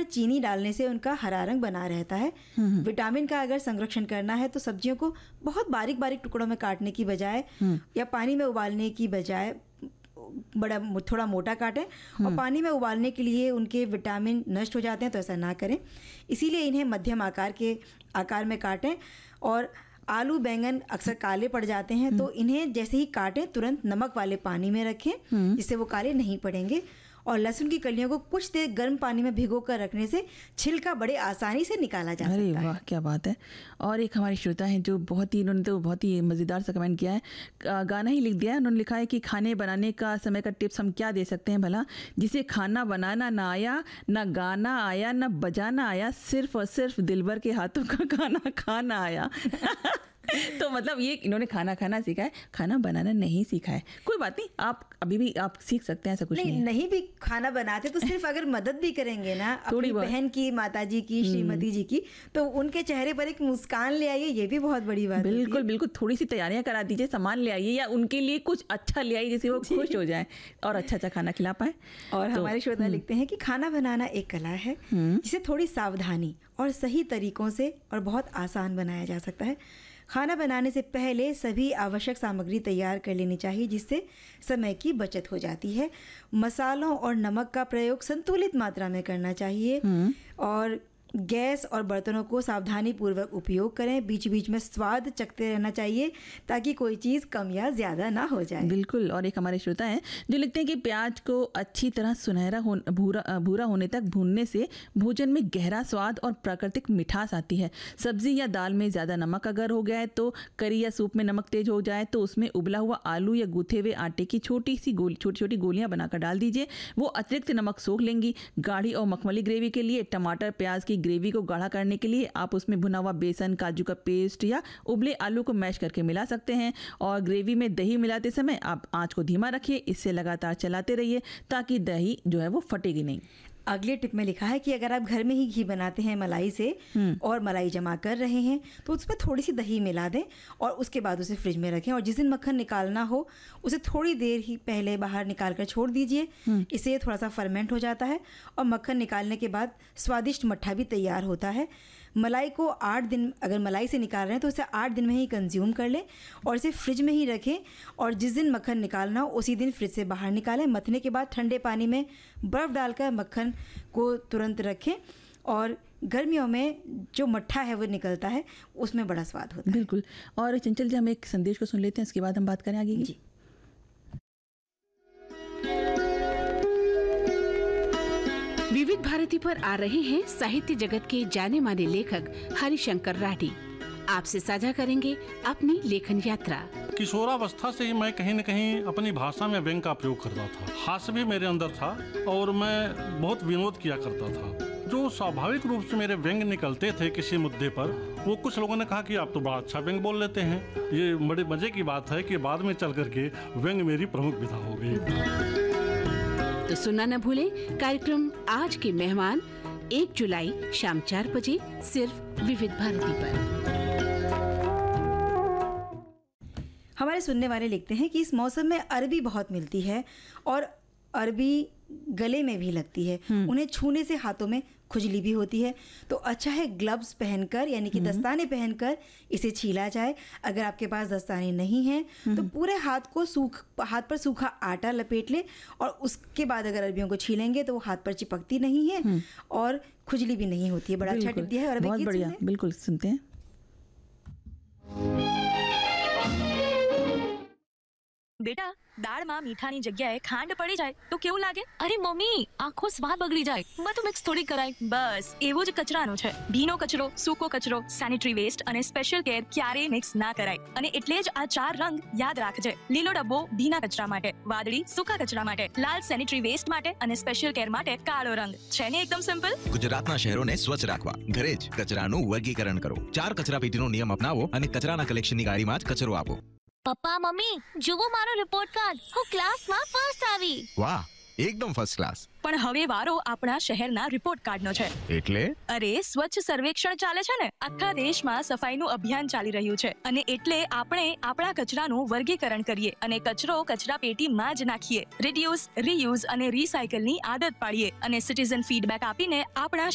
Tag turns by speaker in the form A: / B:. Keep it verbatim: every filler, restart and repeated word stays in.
A: चीनी डालने से उनका हरा रंग बना रहता है। विटामिन का अगर संरक्षण करना है तो सब्जियों को बहुत बारीक बारीक टुकड़ों में काटने की बजाय या पानी में उबालने की बजाय बड़ा थोड़ा मोटा काटें, और पानी में उबालने के लिए उनके विटामिन नष्ट हो जाते हैं, तो ऐसा ना करें। इसीलिए इन्हें मध्यम आकार के आकार में काटें। और आलू बैंगन अक्सर काले पड़ जाते हैं, तो इन्हें जैसे ही काटें तुरंत नमक वाले पानी में रखें, जिससे वो काले नहीं पड़ेंगे। और लहसुन की कलियों को कुछ देर गर्म पानी में भिगो कर रखने से छिलका बड़े आसानी से निकाला जा सकता है।
B: अरे वाह, क्या बात है। और एक हमारे श्रोता हैं जो बहुत ही, उन्होंने तो बहुत ही मज़ेदार सा कमेंट किया है, गाना ही लिख दिया है। उन्होंने लिखा है कि खाने बनाने का समय का टिप्स हम क्या दे सकते हैं भला, जिसे खाना बनाना ना आया, ना गाना आया, ना बजाना आया, सिर्फ और सिर्फ दिलबर के हाथों का खाना खाना आया। तो मतलब ये इन्होंने खाना खाना सीखा है, खाना बनाना नहीं सीखा है। कोई बात नहीं, आप अभी भी आप सीख सकते हैं, ऐसा कुछ नहीं,
A: नहीं, नहीं भी खाना बनाते तो सिर्फ अगर मदद भी करेंगे ना अपनी बहन की, माताजी की, श्रीमती जी की, तो उनके चेहरे पर एक मुस्कान ले आइए, ये भी बहुत बड़ी बात है।
B: बिल्कुल बिल्कुल, थोड़ी सी तैयारियां करा दीजिए, सामान ले आइए, या उनके लिए कुछ अच्छा ले आइए जिससे वो खुश हो जाए और अच्छा अच्छा खाना खिला पाए।
A: और तो, हमारे श्रोता लिखते हैं कि खाना बनाना एक कला है जिसे थोड़ी सावधानी और सही तरीकों से और बहुत आसान बनाया जा सकता है। खाना बनाने से पहले सभी आवश्यक सामग्री तैयार कर लेनी चाहिए, जिससे समय की बचत हो जाती है। मसालों और नमक का प्रयोग संतुलित मात्रा में करना चाहिए, और गैस और बर्तनों को सावधानी पूर्वक उपयोग करें। बीच बीच में स्वाद चखते रहना चाहिए ताकि कोई चीज़ कम या ज़्यादा ना हो जाए।
B: बिल्कुल। और एक हमारे श्रोता हैं जो लिखते हैं कि प्याज को अच्छी तरह सुनहरा हो भूरा भूरा होने तक भूनने से भोजन में गहरा स्वाद और प्राकृतिक मिठास आती है। सब्जी या दाल में ज़्यादा नमक अगर हो गया है तो करी या सूप में नमक तेज हो जाए तो उसमें उबला हुआ आलू या गूथे हुए आटे की छोटी सी गोली छोटी छोटी गोलियां बनाकर डाल दीजिए। वो अतिरिक्त नमक सोख लेंगी। गाढ़ी और मखमली ग्रेवी के लिए टमाटर प्याज की ग्रेवी को गाढ़ा करने के लिए आप उसमें भुना हुआ बेसन, काजू का पेस्ट या उबले आलू को मैश करके मिला सकते हैं। और ग्रेवी में दही मिलाते समय आप आंच को धीमा रखिए, इससे लगातार चलाते रहिए ताकि दही जो है वो फटेगी नहीं।
A: अगले टिप में लिखा है कि अगर आप घर में ही घी बनाते हैं मलाई से और मलाई जमा कर रहे हैं तो उसमें थोड़ी सी दही मिला दें और उसके बाद उसे फ्रिज में रखें, और जिस दिन मक्खन निकालना हो उसे थोड़ी देर ही पहले बाहर निकाल कर छोड़ दीजिए। इससे थोड़ा सा फर्मेंट हो जाता है और मक्खन निकालने के बाद स्वादिष्ट मट्ठा भी तैयार होता है। मलाई को आठ दिन अगर मलाई से निकाल रहे हैं तो उसे आठ दिन में ही कंज्यूम कर लें और इसे फ्रिज में ही रखें, और जिस दिन मक्खन निकालना हो उसी दिन फ्रिज से बाहर निकालें। मथने के बाद ठंडे पानी में बर्फ़ डालकर मक्खन को तुरंत रखें, और गर्मियों में जो मट्ठा है वो निकलता है उसमें बड़ा स्वाद होता है।
B: बिल्कुल। और चंचल जी, हम एक संदेश को सुन लेते हैं, इसके बाद हम बात करें आगे जी।
C: विविध भारती पर आ रहे हैं साहित्य जगत के जाने माने लेखक हरिशंकर राठी। आपसे साझा करेंगे अपनी लेखन यात्रा।
D: किशोरावस्था से ही मैं कहीं न कहीं अपनी भाषा में व्यंग का प्रयोग करता था। हास्य भी मेरे अंदर था और मैं बहुत विनोद किया करता था। जो स्वाभाविक रूप से मेरे व्यंग निकलते थे किसी मुद्दे पर, वो कुछ लोगों ने कहा कि आप तो बड़ा अच्छा व्यंग बोल लेते हैं। ये बड़े मजे की बात है कि बाद में चल करके व्यंग मेरी प्रमुख विधा हो गई।
C: तो सुनना न भूलें कार्यक्रम आज के मेहमान एक जुलाई शाम चार बजे सिर्फ विविध भारती पर।
A: हमारे सुनने वाले लिखते हैं कि इस मौसम में अरबी बहुत मिलती है और अरबी गले में भी लगती है। उन्हें छूने से हाथों में खुजली भी होती है, तो अच्छा है ग्लव्स पहनकर यानी कि दस्ताने पहनकर इसे छीला जाए। अगर आपके पास दस्ताने नहीं हैं तो पूरे हाथ को सूख हाथ पर सूखा आटा लपेट ले, और उसके बाद अगर अरबियों को छीलेंगे तो वो हाथ पर चिपकती नहीं है और खुजली भी नहीं होती है। बड़ा अच्छा टिप दिया है। और
B: बहुत बढ़िया, बिल्कुल सुनते हैं।
E: बेटा, દાળમાં મીઠાની જગ્યાએ ખાંડ પડી જાય તો કેવું લાગે? અરે મમ્મી, આખો સ્વાદ બગડી જાય. બધું મિક્સ થોડી કરાય. બસ એવું જ કચરાનું છે. ભીનો કચરો, સૂકો કચરો, સેનિટરી વેસ્ટ અને સ્પેશિયલ કેર ક્યારેય મિક્સ ના કરાય. અને એટલે જ આ ચાર રંગ યાદ રાખજે. લીલો ડબ્બો ભીના કચરા માટે, વાદળી સૂકા કચરા માટે, લાલ સેનિટરી વેસ્ટ માટે અને સ્પેશિયલ કેર માટે કાળો રંગ. છે ને એકદમ સિમ્પલ?
F: ગુજરાતના શહેરોને સ્વચ્છ રાખવા ઘરે જ કચરાનું વર્ગીકરણ કરો. ચાર કચરાપેટીનો નિયમ અપનાવો અને કચરાના કલેક્શનની ગાડીમાં જ કચરો આપો.
G: પપ્પા મમ્મી જુઓ મારો રિપોર્ટ કાર્ડ, હું ક્લાસમાં ફર્સ્ટ આવી.
F: વાહ, એકદમ ફર્સ્ટ ક્લાસ.
E: પણ હવે વારો આપણા શહેરના રિપોર્ટ કાર્ડનો છે.
F: એટલે
E: અરે સ્વચ્છ સર્વેક્ષણ ચાલે છે ને. આખા દેશમાં સફાઈનું અભિયાન ચાલી રહ્યું છે અને એટલે આપણે આપણા કચરાનું વર્ગીકરણ કરીએ અને કચરો કચરા પેટીમાં જ નાખીએ. રિડ્યુસ, રીયુઝ અને રીસાયકલની આદત પાડીએ અને સિટીઝન ફીડબેક આપીને આપણા